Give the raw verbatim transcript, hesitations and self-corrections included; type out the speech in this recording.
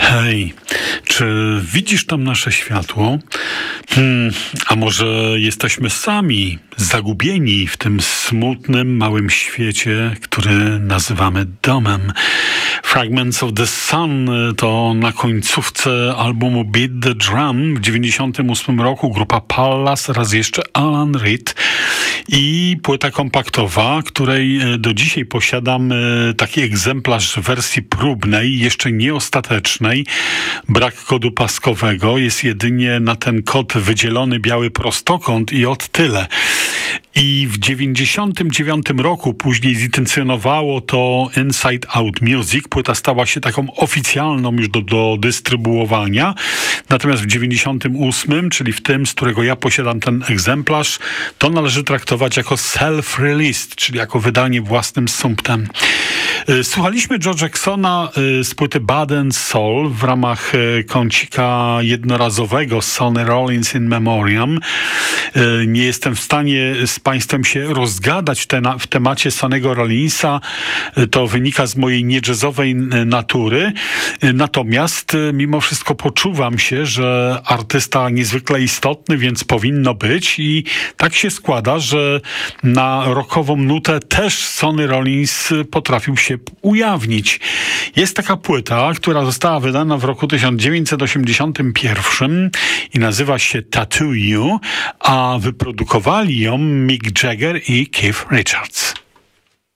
Hej, czy widzisz tam nasze światło? Hmm, a może jesteśmy sami, zagubieni w tym smutnym, małym świecie, który nazywamy domem? Fragments of the Sun to na końcówce albumu Beat the Drum w dziewięćdziesiątym ósmym roku grupa Pallas, raz jeszcze Alan Reed i płyta kompaktowa, której do dzisiaj posiadam taki egzemplarz w wersji próbnej, jeszcze nie ostatecznej. Brak kodu paskowego, jest jedynie na ten kod wydzielony biały prostokąt i od tyle. I w dziewięćdziesiątym dziewiątym roku później zintencjonowało to Inside Out Music. Płyta stała się taką oficjalną już do, do dystrybuowania. Natomiast w dziewięćdziesiątym ósmym, czyli w tym, z którego ja posiadam ten egzemplarz, to należy traktować jako self-released, czyli jako wydanie własnym sumptem. Słuchaliśmy Joe Jacksona z płyty Bad and Soul w ramach kącika jednorazowego Sonny Rollins in Memoriam. Nie jestem w stanie z Państwem się rozgadać w, te, w temacie Sonnego Rollinsa. To wynika z mojej nie-jazzowej natury. Natomiast mimo wszystko poczuwam się, że artysta niezwykle istotny, więc powinno być. I tak się składa, że na rockową nutę też Sonny Rollins potrafił się ujawnić. Jest taka płyta, która została wydana w roku tysiąc dziewięćset osiemdziesiątym pierwszym i nazywa się Tattoo You, a wyprodukowali ją Mick Jagger i Keith Richards.